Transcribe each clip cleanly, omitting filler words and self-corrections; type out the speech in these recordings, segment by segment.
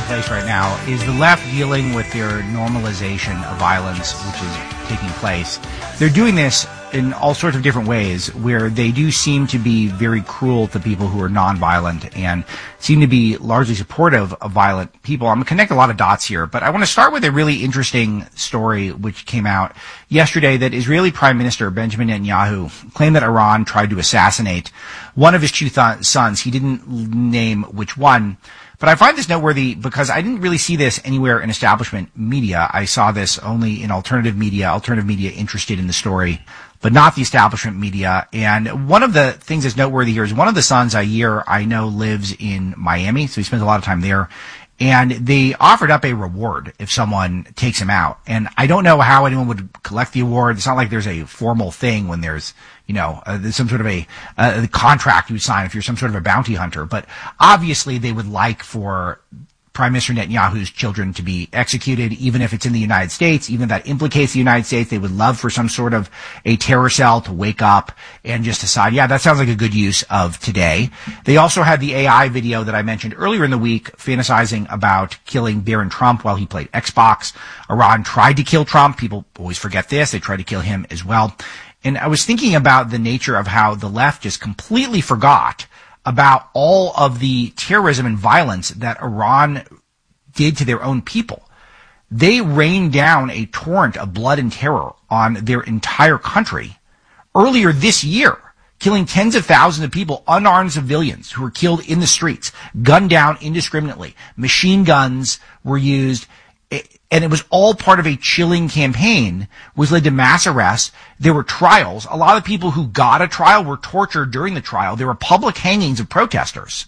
place right now is the left dealing with their normalization of violence, which is taking place. They're doing this in all sorts of different ways, where they do seem to be very cruel to people who are nonviolent and seem to be largely supportive of violent people. I'm going to connect a lot of dots here, but I want to start with a really interesting story which came out yesterday that Israeli Prime Minister Benjamin Netanyahu claimed that Iran tried to assassinate one of his two sons. He didn't name which one. But I find this noteworthy because I didn't really see this anywhere in establishment media. I saw this only in alternative media interested in the story, but not the establishment media. And one of the things that's noteworthy here is one of the sons, Yair, I know lives in Miami, so he spends a lot of time there. And they offered up a reward if someone takes him out. And I don't know how anyone would collect the award. It's not like there's a formal thing when there's, there's some sort of a contract you would sign if you're some sort of a bounty hunter. But obviously they would like for Prime Minister Netanyahu's children to be executed, even if it's in the United States, even if that implicates the United States. They would love for some sort of a terror cell to wake up and just decide, yeah, that sounds like a good use of today. They also had the AI video that I mentioned earlier in the week, fantasizing about killing Barron Trump while he played Xbox. Iran tried to kill Trump. People always forget this. They tried to kill him as well. And I was thinking about the nature of how the left just completely forgot about all of the terrorism and violence that Iran did to their own people. They rained down a torrent of blood and terror on their entire country earlier this year, killing tens of thousands of people, unarmed civilians who were killed in the streets, gunned down indiscriminately. Machine guns were used, and it was all part of a chilling campaign, which led to mass arrests. There were trials. A lot of people who got a trial were tortured during the trial. There were public hangings of protesters.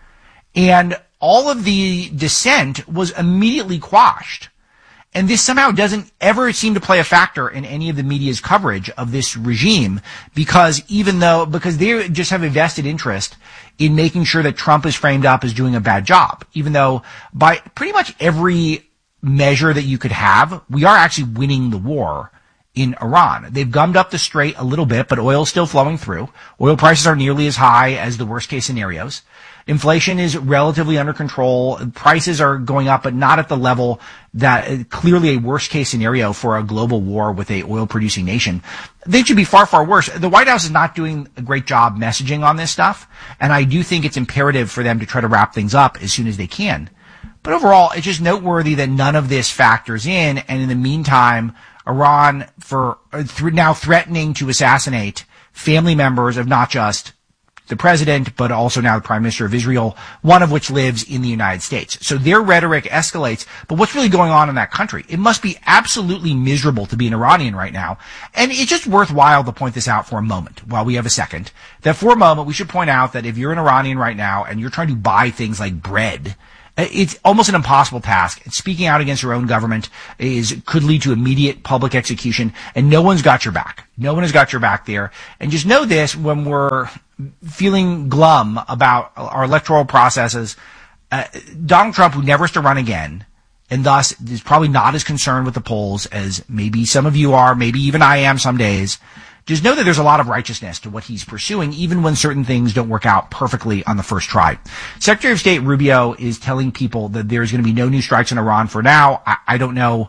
And all of the dissent was immediately quashed. And this somehow doesn't ever seem to play a factor in any of the media's coverage of this regime, because they just have a vested interest in making sure that Trump is framed up as doing a bad job, even though by pretty much every measure that you could have, we are actually winning the war in Iran. They've gummed up the strait a little bit, but oil's still flowing through. Oil prices are nearly as high as the worst case scenarios. Inflation is relatively under control. Prices are going up, but not at the level that clearly a worst case scenario for a global war with a oil producing nation. They should be far, far worse. The White House is not doing a great job messaging on this stuff, and I do think it's imperative for them to try to wrap things up as soon as they can. But overall, it's just noteworthy that none of this factors in, and in the meantime, Iran now threatening to assassinate family members of not just the president, but also now the Prime Minister of Israel, one of which lives in the United States. So their rhetoric escalates, but what's really going on in that country? It must be absolutely miserable to be an Iranian right now. And it's just worthwhile to point this out for a moment, while we have a second, that for a moment we should point out that if you're an Iranian right now and you're trying to buy things like bread, it's almost an impossible task. Speaking out against your own government could lead to immediate public execution, and no one's got your back. No one has got your back there. And just know this, when we're feeling glum about our electoral processes, Donald Trump, who never has to run again, and thus is probably not as concerned with the polls as maybe some of you are, maybe even I am some days, just know that there's a lot of righteousness to what he's pursuing, even when certain things don't work out perfectly on the first try. Secretary of State Rubio is telling people that there's going to be no new strikes in Iran for now. I don't know.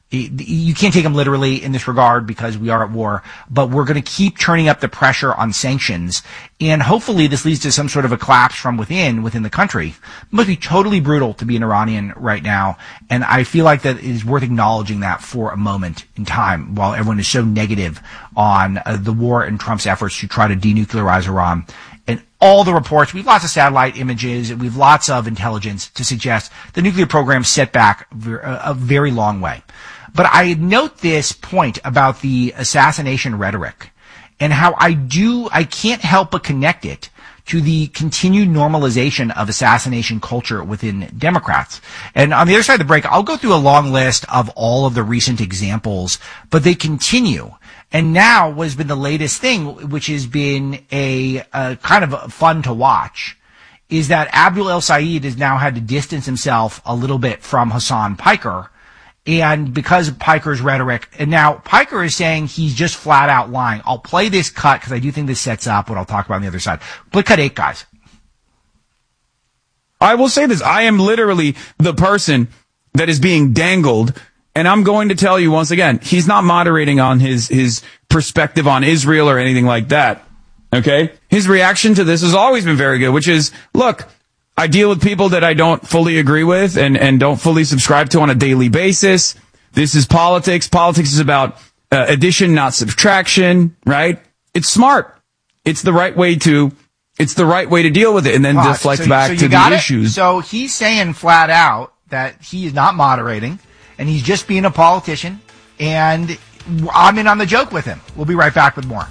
You can't take him literally in this regard because we are at war, but we're going to keep turning up the pressure on sanctions, and hopefully this leads to some sort of a collapse from within the country. It must be totally brutal to be an Iranian right now, and I feel like that it is worth acknowledging that for a moment in time while everyone is so negative on the war and Trump's efforts to try to denuclearize Iran. And all the reports, we have lots of satellite images, we have lots of intelligence to suggest the nuclear program set back a very long way. But I note this point about the assassination rhetoric and how I can't help but connect it to the continued normalization of assassination culture within Democrats. And on the other side of the break, I'll go through a long list of all of the recent examples, but they continue. And now what has been the latest thing, which has been a kind of fun to watch, is that Abdul El-Sayed has now had to distance himself a little bit from Hassan Piker. And because of Piker's rhetoric, and now Piker is saying he's just flat out lying. I'll play this cut because I do think this sets up what I'll talk about on the other side. Play cut 8, guys. I will say this. I am literally the person that is being dangled. And I'm going to tell you once again, he's not moderating on his perspective on Israel or anything like that. Okay? His reaction to this has always been very good, which is, look, I deal with people that I don't fully agree with and don't fully subscribe to on a daily basis. This is politics. Politics is about addition, not subtraction, right? It's smart. It's the right way to deal with it and then deflect back to the issues. So he's saying flat out that he is not moderating and he's just being a politician, and I'm in on the joke with him. We'll be right back with more.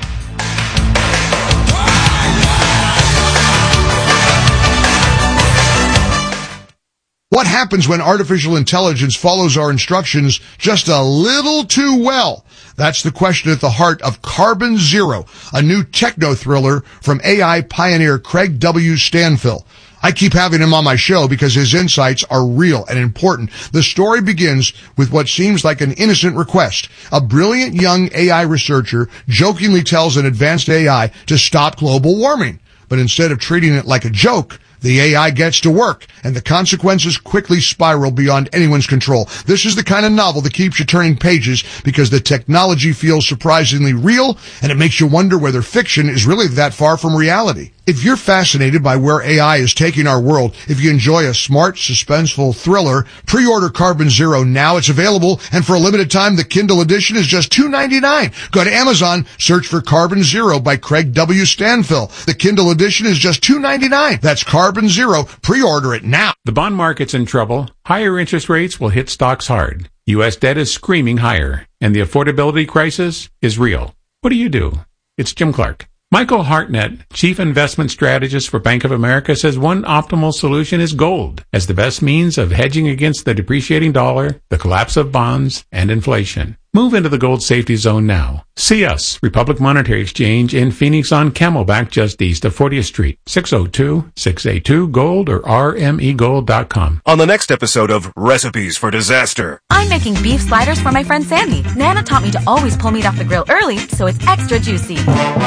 What happens when artificial intelligence follows our instructions just a little too well? That's the question at the heart of Carbon Zero, a new techno-thriller from AI pioneer Craig W. Stanfill. I keep having him on my show because his insights are real and important. The story begins with what seems like an innocent request. A brilliant young AI researcher jokingly tells an advanced AI to stop global warming. But instead of treating it like a joke, the AI gets to work, and the consequences quickly spiral beyond anyone's control. This is the kind of novel that keeps you turning pages because the technology feels surprisingly real, and it makes you wonder whether fiction is really that far from reality. If you're fascinated by where AI is taking our world, if you enjoy a smart, suspenseful thriller, pre-order Carbon Zero now. It's available, and for a limited time, the Kindle edition is just $2.99. Go to Amazon, search for Carbon Zero by Craig W. Stanfill. The Kindle edition is just $2.99. That's Carbon Zero. Pre-order it now. The bond market's in trouble. Higher interest rates will hit stocks hard. U.S. debt is screaming higher, and the affordability crisis is real. What do you do? It's Jim Clark. Michael Hartnett, Chief Investment Strategist for Bank of America, says one optimal solution is gold as the best means of hedging against the depreciating dollar, the collapse of bonds, and inflation. Move into the gold safety zone now. See us, Republic Monetary Exchange in Phoenix on Camelback just east of 40th Street, 602-682-GOLD or rmegold.com. On the next episode of Recipes for Disaster. I'm making beef sliders for my friend Sandy. Nana taught me to always pull meat off the grill early so it's extra juicy.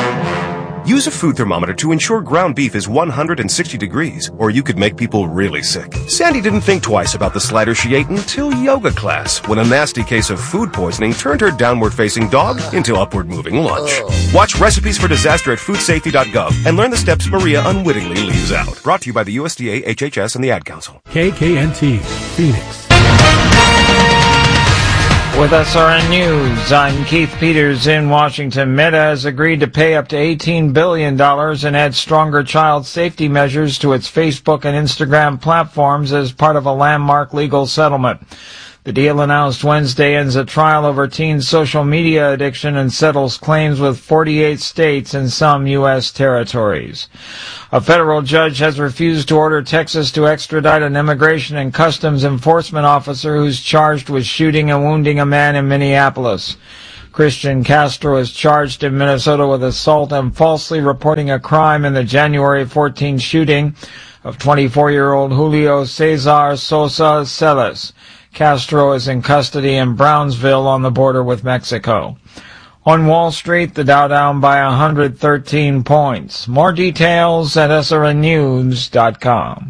Use a food thermometer to ensure ground beef is 160 degrees, or you could make people really sick. Sandy didn't think twice about the slider she ate until yoga class, when a nasty case of food poisoning turned her downward-facing dog into upward-moving lunch. Watch Recipes for Disaster at foodsafety.gov and learn the steps Maria unwittingly leaves out. Brought to you by the USDA, HHS, and the Ad Council. KKNT, Phoenix. With SRN News, I'm Keith Peters in Washington. Meta has agreed to pay up to $18 billion and add stronger child safety measures to its Facebook and Instagram platforms as part of a landmark legal settlement. The deal announced Wednesday ends a trial over teen social media addiction and settles claims with 48 states and some U.S. territories. A federal judge has refused to order Texas to extradite an immigration and customs enforcement officer who's charged with shooting and wounding a man in Minneapolis. Christian Castro is charged in Minnesota with assault and falsely reporting a crime in the January 14 shooting of 24-year-old Julio Cesar Sosa Celis. Castro is in custody in Brownsville on the border with Mexico. On Wall Street, the Dow down by 113 points. More details at srnnews.com.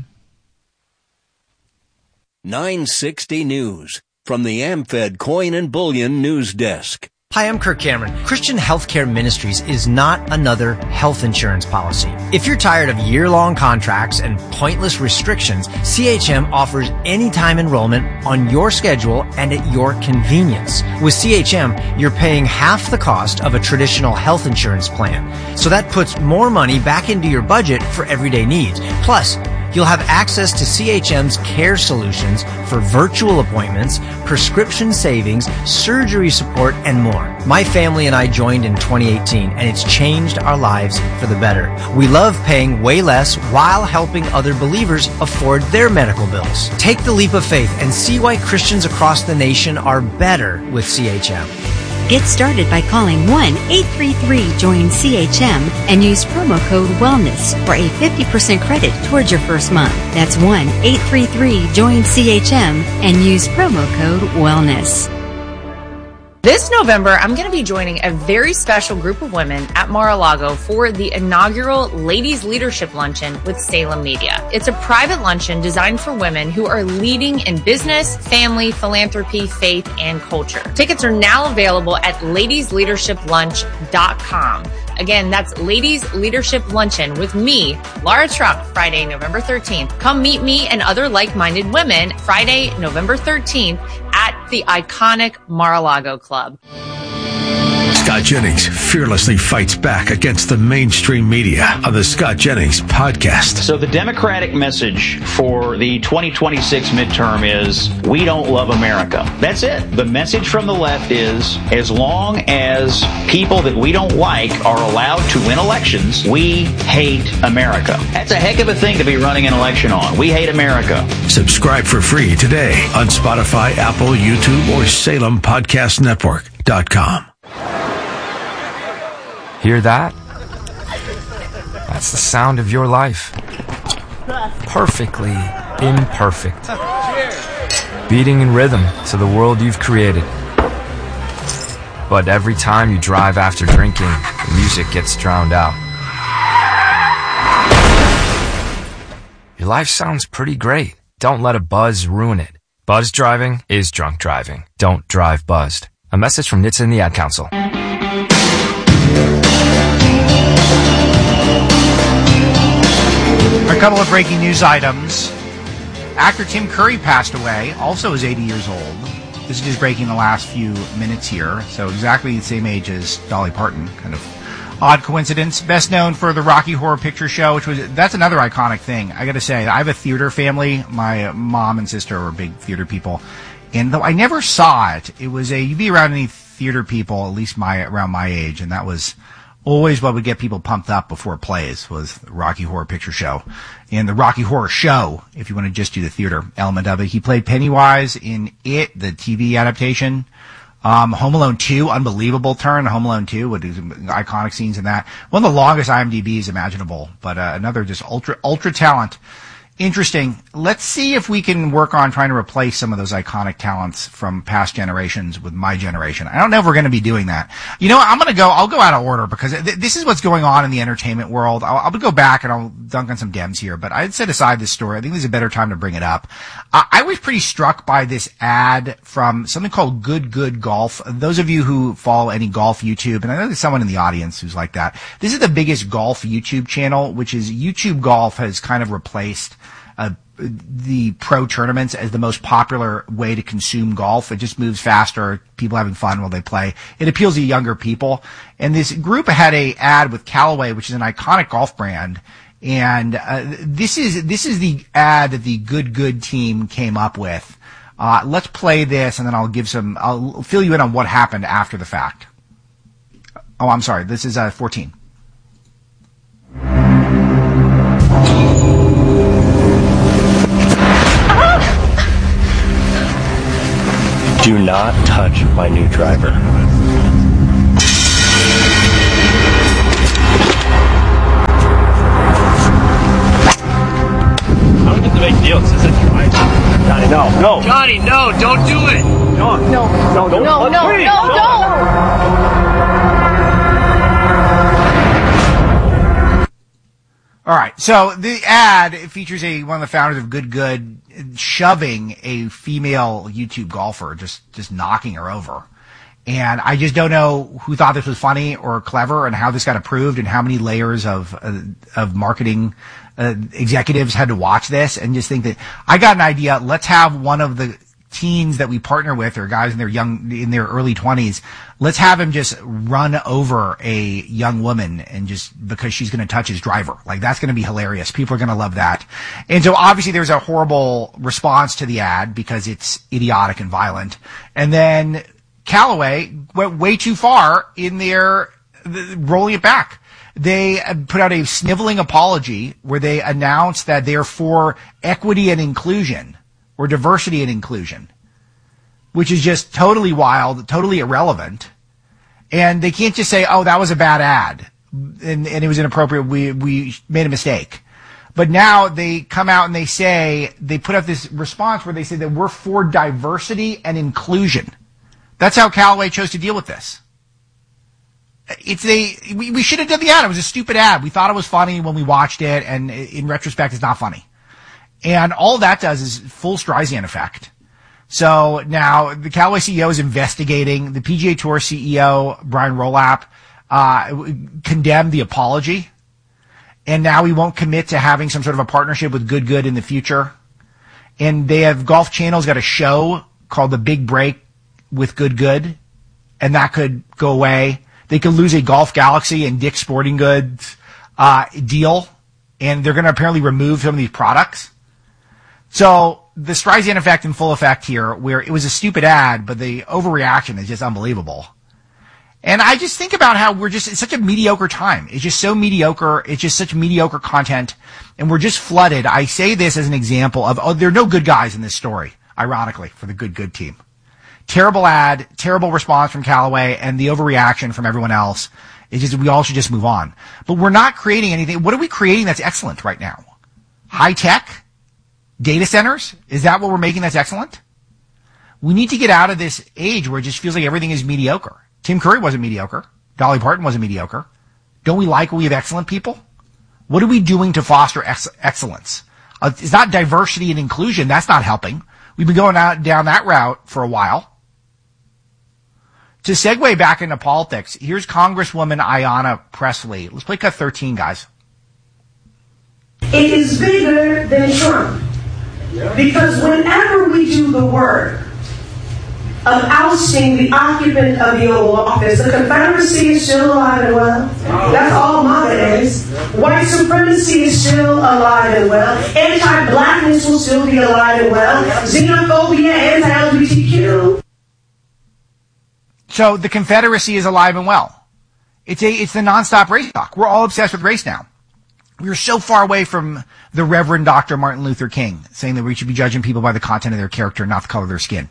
960 News from the AmFed Coin and Bullion News Desk. Hi, I'm Kirk Cameron. Christian Healthcare Ministries is not another health insurance policy. If you're tired of year-long contracts and pointless restrictions, CHM offers anytime enrollment on your schedule and at your convenience. With CHM, you're paying half the cost of a traditional health insurance plan. So that puts more money back into your budget for everyday needs. Plus, you'll have access to CHM's care solutions for virtual appointments, prescription savings, surgery support, and more. My family and I joined in 2018, and it's changed our lives for the better. We love paying way less while helping other believers afford their medical bills. Take the leap of faith and see why Christians across the nation are better with CHM. Get started by calling 1-833-JOIN-CHM and use promo code WELLNESS for a 50% credit towards your first month. That's 1-833-JOIN-CHM and use promo code WELLNESS. This November, I'm going to be joining a very special group of women at Mar-a-Lago for the inaugural Ladies Leadership Luncheon with Salem Media. It's a private luncheon designed for women who are leading in business, family, philanthropy, faith, and culture. Tickets are now available at ladiesleadershiplunch.com. Again, that's Ladies Leadership Luncheon with me, Laura Trump, Friday, November 13th. Come meet me and other like-minded women Friday, November 13th at the iconic Mar-a-Lago Club. Scott Jennings fearlessly fights back against the mainstream media on the Scott Jennings podcast. So the Democratic message for the 2026 midterm is, we don't love America. That's it. The message from the left is, as long as people that we don't like are allowed to win elections, we hate America. That's a heck of a thing to be running an election on. We hate America. Subscribe for free today on Spotify, Apple, YouTube, or SalemPodcastNetwork.com. Hear that? That's the sound of your life. Perfectly imperfect. Beating in rhythm to the world you've created. But every time you drive after drinking, the music gets drowned out. Your life sounds pretty great. Don't let a buzz ruin it. Buzz driving is drunk driving. Don't drive buzzed. A message from NHTSA and the Ad Council. A couple of breaking news items. Actor Tim Curry passed away, also is 80 years old. This is just breaking the last few minutes here, so exactly the same age as Dolly Parton. Kind of odd coincidence. Best known for the Rocky Horror Picture Show, that's another iconic thing. I gotta say, I have a theater family. My mom and sister were big theater people. And though I never saw it, you'd be around any theater people, at least around my age, and that was always what would get people pumped up before plays, was the Rocky Horror Picture Show. And the Rocky Horror Show, if you want to just do the theater element of it, he played Pennywise in It, the TV adaptation. Home Alone 2, unbelievable turn. Home Alone 2, with iconic scenes in that. One of the longest IMDb's imaginable, but another just ultra talent. Interesting. Let's see if we can work on trying to replace some of those iconic talents from past generations with my generation. I don't know if we're going to be doing that. You know, I'll go out of order because this is what's going on in the entertainment world. I'll go back and I'll dunk on some Dems here, but I'd set aside this story. I think there's a better time to bring it up. I was pretty struck by this ad from something called Good Golf. Those of you who follow any golf YouTube, and I know there's someone in the audience who's like that. This is the biggest golf YouTube channel, which is YouTube Golf has kind of replaced the pro tournaments as the most popular way to consume golf. It just moves faster, people having fun while they play. It appeals to younger people. And this group had a ad with Callaway, which is an iconic golf brand. And this is the ad that the Good team came up with. Let's play this, and then I'll fill you in on what happened after the fact. Oh, I'm sorry. This is 14. Do not touch my new driver. I don't get the big deal. This isn't right. Johnny, no. Johnny, no, don't do it. No. All right, so the ad features one of the founders of Good shoving a female YouTube golfer, just knocking her over. And I just don't know who thought this was funny or clever and how this got approved and how many layers of marketing executives had to watch this and just think that I got an idea. Let's have one of the teens that we partner with, or guys in their early 20s, let's have him just run over a young woman and just because she's going to touch his driver. Like, that's going to be hilarious. People are going to love that. And so obviously there's a horrible response to the ad because it's idiotic and violent. And then Callaway went way too far in their rolling it back. They put out a sniveling apology where they announced that they're for equity and inclusion, or diversity and inclusion, which is just totally wild, totally irrelevant. And they can't just say, oh, that was a bad ad and it was inappropriate. We made a mistake. But now they come out and they put out this response where they say that we're for diversity and inclusion. That's how Callaway chose to deal with this. We should have done the ad. It was a stupid ad. We thought it was funny when we watched it, and in retrospect, it's not funny. And all that does is full Streisand effect. So now the Callaway CEO is investigating. The PGA Tour CEO, Brian Rolap, condemned the apology. And now he won't commit to having some sort of a partnership with Good in the future. And they have Golf Channel's got a show called The Big Break with Good, and that could go away. They could lose a Golf Galaxy and Dick's Sporting Goods deal, and they're going to apparently remove some of these products. So the Streisand effect in full effect here, where it was a stupid ad, but the overreaction is just unbelievable. And I just think about how it's such a mediocre time. It's just so mediocre. It's just such mediocre content. And we're just flooded. I say this as an example of, there are no good guys in this story, ironically, for the good team. Terrible ad, terrible response from Callaway, and the overreaction from everyone else. It's just, we all should just move on. But we're not creating anything. What are we creating that's excellent right now? High tech? Data centers? Is that what we're making that's excellent? We need to get out of this age where it just feels like everything is mediocre. Tim Curry wasn't mediocre. Dolly Parton wasn't mediocre. Don't we like when we have excellent people? What are we doing to foster excellence? It's not diversity and inclusion. That's not helping. We've been going down that route for a while. To segue back into politics, here's Congresswoman Ayanna Pressley. Let's play cut 13, guys. It is bigger than Trump. Because whenever we do the work of ousting the occupant of the Oval Office, the Confederacy is still alive and well. That's all MAGA is. White supremacy is still alive and well. Anti-blackness will still be alive and well. Xenophobia, anti-LGBTQ. So the Confederacy is alive and well. It's the nonstop race talk. We're all obsessed with race now. We're so far away from the Reverend Dr. Martin Luther King saying that we should be judging people by the content of their character, not the color of their skin.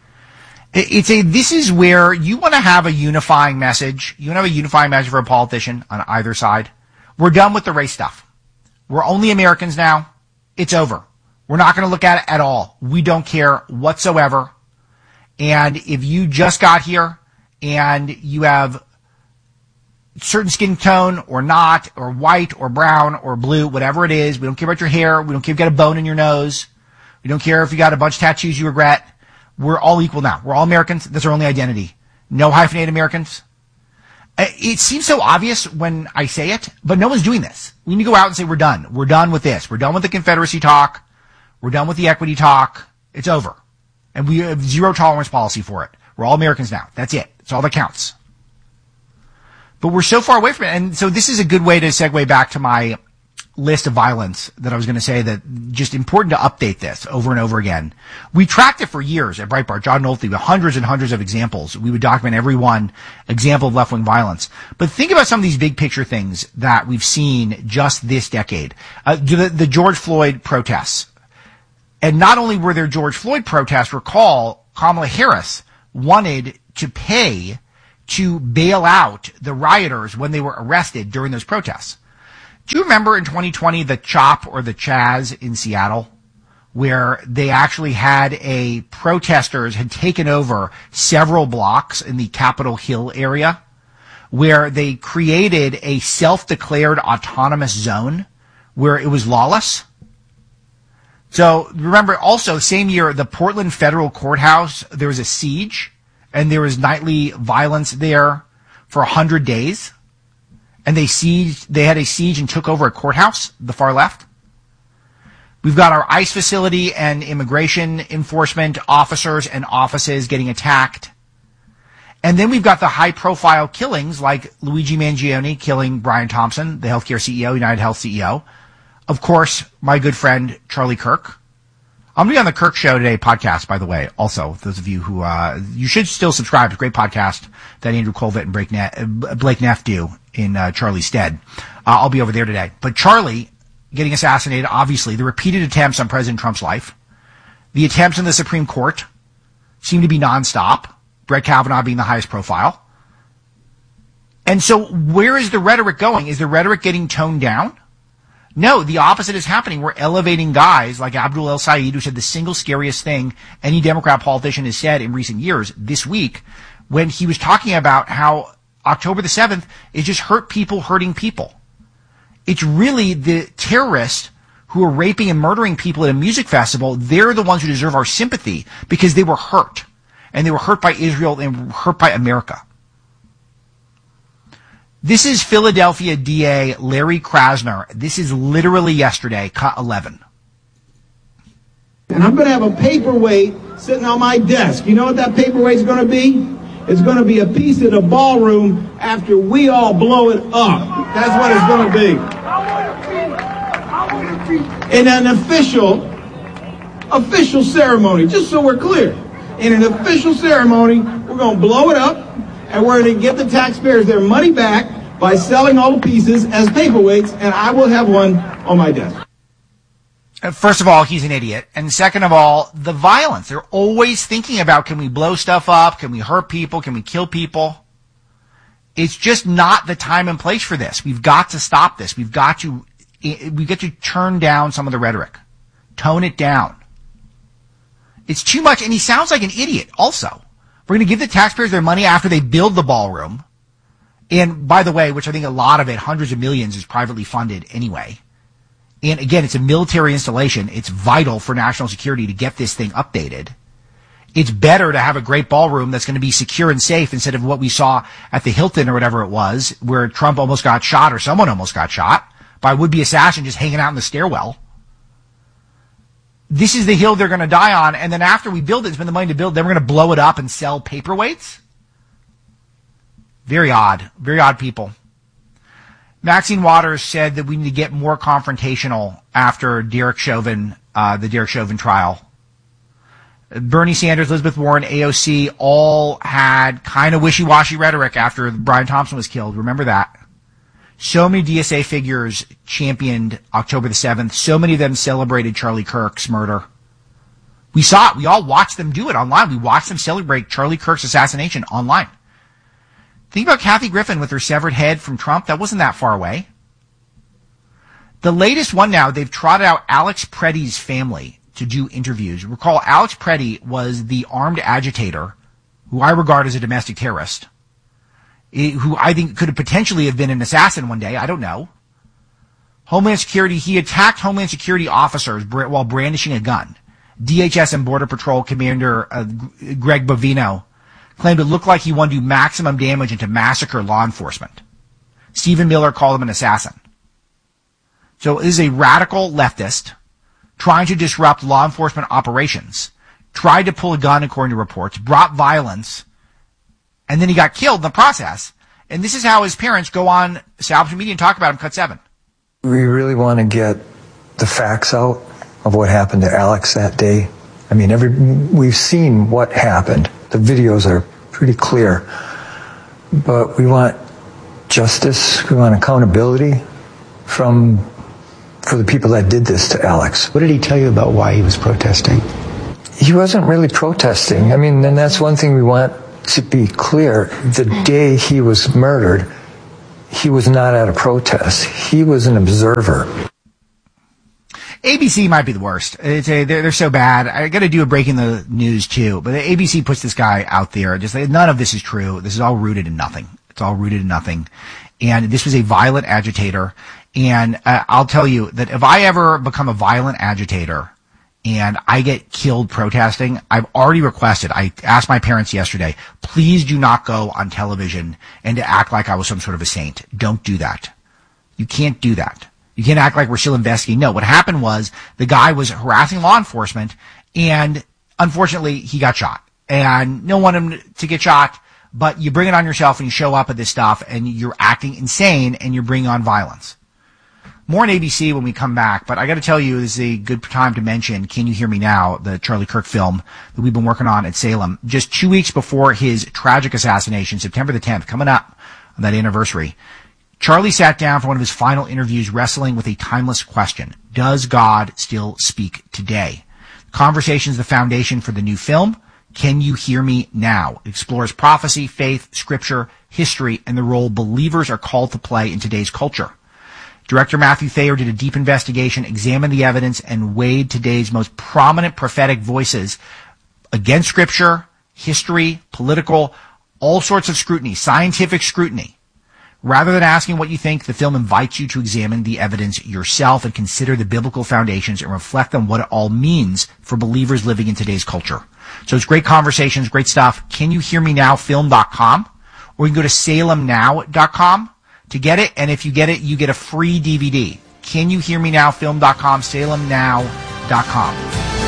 This is where you want to have a unifying message. You want to have a unifying message for a politician on either side. We're done with the race stuff. We're only Americans now. It's over. We're not going to look at it at all. We don't care whatsoever. And if you just got here and you have certain skin tone or not, or white or brown or blue, whatever it is, we don't care about your hair. We don't care if you got a bone in your nose. We don't care if you got a bunch of tattoos you regret. We're all equal now. We're all Americans. That's our only identity. No hyphenated Americans. It seems so obvious when I say it, but no one's doing this. We need to go out and say we're done. We're done with this. We're done with the Confederacy talk. We're done with the equity talk. It's over. And we have zero tolerance policy for it. We're all Americans now. That's it. That's all that counts. But we're so far away from it. And so this is a good way to segue back to my list of violence that I was going to say, that just important to update this over and over again. We tracked it for years at Breitbart, John Nolte, with hundreds and hundreds of examples. We would document every one example of left-wing violence. But think about some of these big picture things that we've seen just this decade. The George Floyd protests. And not only were there George Floyd protests, recall Kamala Harris wanted to pay to bail out the rioters when they were arrested during those protests. Do you remember in 2020 the CHOP or the Chaz in Seattle, where they actually had protesters had taken over several blocks in the Capitol Hill area, where they created a self-declared autonomous zone where it was lawless? So remember also, same year, the Portland Federal Courthouse, there was a siege, and there was nightly violence there for 100 days. And they had a siege and took over a courthouse, the far left. We've got our ICE facility and immigration enforcement officers and offices getting attacked. And then we've got the high-profile killings like Luigi Mangione killing Brian Thompson, the healthcare CEO, United Health CEO. Of course, my good friend Charlie Kirk. I'm going to be on the Kirk Show Today podcast, by the way. Also, those of you who, you should still subscribe. It's a great podcast that Andrew Colvett and Blake Neff do in Charlie's stead. I'll be over there today. But Charlie getting assassinated, obviously, the repeated attempts on President Trump's life, the attempts in the Supreme Court seem to be nonstop, Brett Kavanaugh being the highest profile. And so where is the rhetoric going? Is the rhetoric getting toned down? No, the opposite is happening. We're elevating guys like Abdul El Sayed, who said the single scariest thing any Democrat politician has said in recent years this week, when he was talking about how October the 7th is just hurt people hurting people. It's really the terrorists who are raping and murdering people at a music festival. They're the ones who deserve our sympathy because they were hurt. And they were hurt by Israel and hurt by America. This is Philadelphia DA Larry Krasner. This is literally yesterday, cut 11. And I'm going to have a paperweight sitting on my desk. You know what that paperweight's going to be? It's going to be a piece of the ballroom after we all blow it up. That's what it's going to be. In an official ceremony, just so we're clear. In an official ceremony, we're going to blow it up, and we're going to give the taxpayers their money back by selling all the pieces as paperweights, and I will have one on my desk. First of all, he's an idiot. And second of all, the violence. They're always thinking about, can we blow stuff up? Can we hurt people? Can we kill people? It's just not the time and place for this. We've got to stop this. We've got to turn down some of the rhetoric. Tone it down. It's too much, and he sounds like an idiot also. We're going to give the taxpayers their money after they build the ballroom. And by the way, which I think a lot of it, hundreds of millions, is privately funded anyway. And again, it's a military installation. It's vital for national security to get this thing updated. It's better to have a great ballroom that's going to be secure and safe instead of what we saw at the Hilton or whatever it was, where Trump almost got shot or someone almost got shot by a would-be assassin just hanging out in the stairwell. This is the hill they're going to die on, and then after we build it, spend the money to build, then we're going to blow it up and sell paperweights? Very odd people. Maxine Waters said that we need to get more confrontational after Derek Chauvin, the Derek Chauvin trial. Bernie Sanders, Elizabeth Warren, AOC all had kind of wishy-washy rhetoric after Brian Thompson was killed. Remember that. So many DSA figures championed October the 7th. So many of them celebrated Charlie Kirk's murder. We saw it. We all watched them do it online. We watched them celebrate Charlie Kirk's assassination online. Think about Kathy Griffin with her severed head from Trump. That wasn't that far away. The latest one now, they've trotted out Alex Preddy's family to do interviews. Recall, Alex Preddy was the armed agitator who I regard as a domestic terrorist, who I think could have potentially have been an assassin one day. I don't know. Homeland Security, he attacked Homeland Security officers while brandishing a gun. DHS and Border Patrol Commander Greg Bovino claimed it looked like he wanted to do maximum damage and to massacre law enforcement. Stephen Miller called him an assassin. So it is a radical leftist trying to disrupt law enforcement operations, tried to pull a gun according to reports, brought violence, and then he got killed in the process. And this is how his parents go on establishment media and talk about him, cut 7. We really want to get the facts out of what happened to Alex that day. I mean, we've seen what happened. The videos are pretty clear. But we want justice, we want accountability for the people that did this to Alex. What did he tell you about why he was protesting? He wasn't really protesting. I mean, and that's one thing we want to be clear. The day he was murdered, he was not at a protest. He was an observer. ABC might be the worst. They're so bad. I got to do a breaking the news too. But ABC puts this guy out there. Just none of this is true. This is all rooted in nothing. It's all rooted in nothing. And this was a violent agitator. And I'll tell you that if I ever become a violent agitator and I get killed protesting, I've already requested, I asked my parents yesterday, please do not go on television and to act like I was some sort of a saint. Don't do that. You can't do that. You can't act like we're still investigating. No, what happened was the guy was harassing law enforcement, and unfortunately he got shot. And no one wanted him to get shot, but you bring it on yourself and you show up at this stuff and you're acting insane and you're bringing on violence. More on ABC when we come back, but I got to tell you, this is a good time to mention Can You Hear Me Now, the Charlie Kirk film that we've been working on at Salem. Just 2 weeks before his tragic assassination, September the 10th, coming up on that anniversary, Charlie sat down for one of his final interviews wrestling with a timeless question. Does God still speak today? Conversation is the foundation for the new film, Can You Hear Me Now? It explores prophecy, faith, scripture, history, and the role believers are called to play in today's culture. Director Matthew Thayer did a deep investigation, examined the evidence, and weighed today's most prominent prophetic voices against Scripture, history, political, all sorts of scrutiny, scientific scrutiny. Rather than asking what you think, the film invites you to examine the evidence yourself and consider the biblical foundations and reflect on what it all means for believers living in today's culture. So it's great conversations, great stuff. CanYouHearMeNowFilm.com, or you can go to SalemNow.com to get it, and if you get it, you get a free DVD. CanYouHearMeNowFilm.com, SalemNow.com.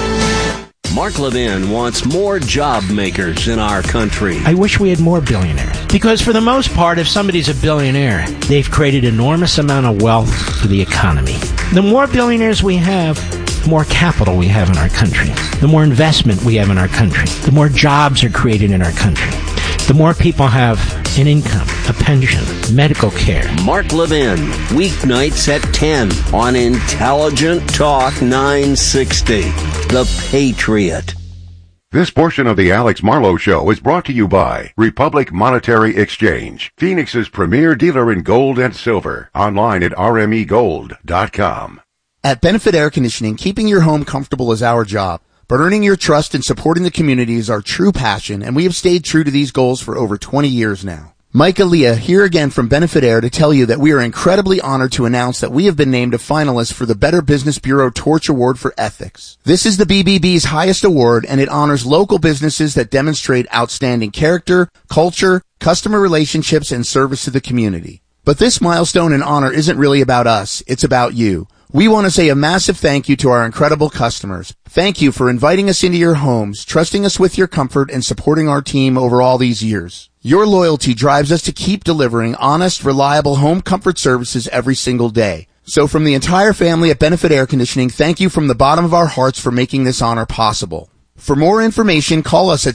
Mark Levin wants more job makers in our country. I wish we had more billionaires. Because for the most part, if somebody's a billionaire, they've created enormous amount of wealth for the economy. The more billionaires we have, the more capital we have in our country. The more investment we have in our country. The more jobs are created in our country. The more people have an income, a pension, medical care. Mark Levin, weeknights at 10 on Intelligent Talk 960. The Patriot. This portion of the Alex Marlowe Show is brought to you by Republic Monetary Exchange, Phoenix's premier dealer in gold and silver. Online at rmegold.com. At Benefit Air Conditioning, keeping your home comfortable is our job. But earning your trust and supporting the community is our true passion, and we have stayed true to these goals for over 20 years now. Mike Aaliyah here again from Benefit Air to tell you that we are incredibly honored to announce that we have been named a finalist for the Better Business Bureau Torch Award for Ethics. This is the BBB's highest award, and it honors local businesses that demonstrate outstanding character, culture, customer relationships, and service to the community. But this milestone and honor isn't really about us, it's about you. We want to say a massive thank you to our incredible customers. Thank you for inviting us into your homes, trusting us with your comfort, and supporting our team over all these years. Your loyalty drives us to keep delivering honest, reliable home comfort services every single day. So from the entire family at Benefit Air Conditioning, thank you from the bottom of our hearts for making this honor possible. For more information, call us at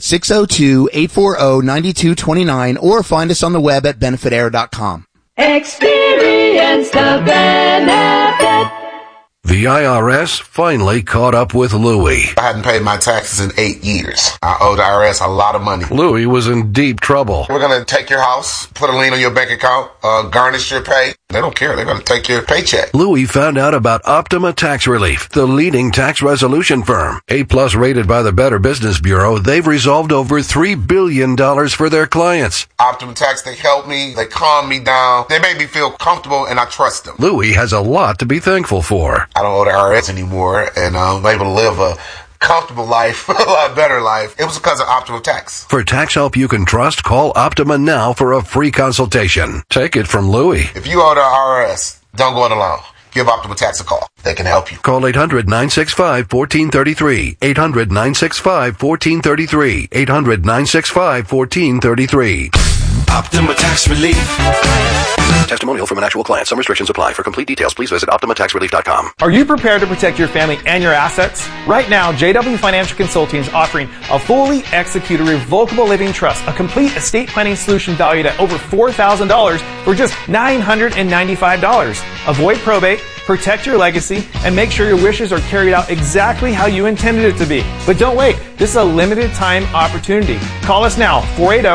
602-840-9229 or find us on the web at benefitair.com. Experience the benefit. The IRS finally caught up with Louie. I hadn't paid my taxes in 8 years. I owe the IRS a lot of money. Louie was in deep trouble. We're going to take your house, put a lien on your bank account, garnish your pay. They don't care. They're going to take your paycheck. Louie found out about Optima Tax Relief, the leading tax resolution firm. A+ rated by the Better Business Bureau, they've resolved over $3 billion for their clients. Optima Tax, they help me. They calm me down. They make me feel comfortable, and I trust them. Louie has a lot to be thankful for. I don't owe the IRS anymore, and I'm able to live a comfortable life, a lot better life. It was because of Optima Tax. For tax help you can trust, call Optima now for a free consultation. Take it from Louie. If you owe the IRS, don't go it alone. Give Optima Tax a call. They can help you. Call 800-965-1433. 800-965-1433. 800-965-1433. Optima Tax Relief. Testimonial from an actual client. Some restrictions apply. For complete details, please visit OptimaTaxRelief.com. Are you prepared to protect your family and your assets? Right now, JW Financial Consulting is offering a fully executed revocable living trust, a complete estate planning solution valued at over $4,000 for just $995. Avoid probate, protect your legacy, and make sure your wishes are carried out exactly how you intended it to be. But don't wait. This is a limited time opportunity. Call us now,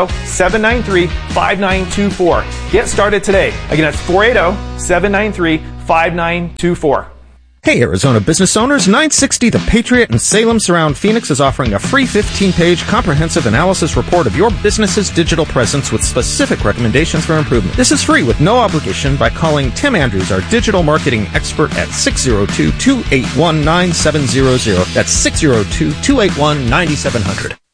480-793-5924. Get started today. Again, that's 480-793-5924. Hey, Arizona business owners, 960 The Patriot in Salem Surround Phoenix is offering a free 15-page comprehensive analysis report of your business's digital presence with specific recommendations for improvement. This is free with no obligation by calling Tim Andrews, our digital marketing expert, at 602-281-9700. That's 602-281-9700.